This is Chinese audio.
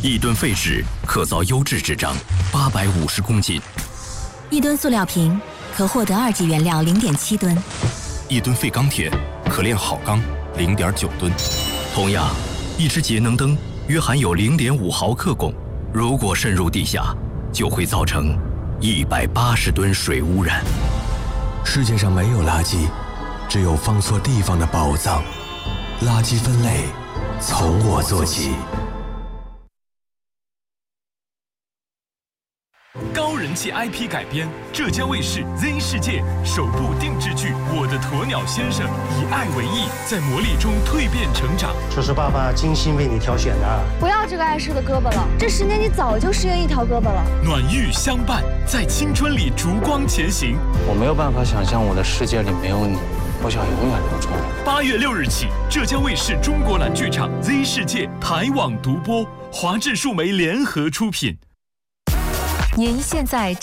1吨废纸可造优质纸张850公斤 ，1吨塑料瓶可获得2级原料0.7吨 ，1吨废钢铁可炼好钢0.9吨。同样，一只节能灯约含有0.5毫克汞，如果渗入地下，就会造成180吨水污染。 世界上没有垃圾，只有放错地方的宝藏。垃圾分类从我做起。 高人气 IP 改编，浙江卫视 Z 世界首部定制剧《我的鸵鸟先生》，以爱为翼，在磨砺中蜕变成长。 这是爸爸精心为你挑选的。 不要这个碍事的胳膊了，这10年你早就失业1条胳膊了。 暖玉相伴，在青春里烛光前行。 我没有办法想象我的世界里没有你，我想永远留住你。 8月6日起，浙江卫视中国蓝剧场 Z 世界台网独播，华智数媒联合出品。 您现在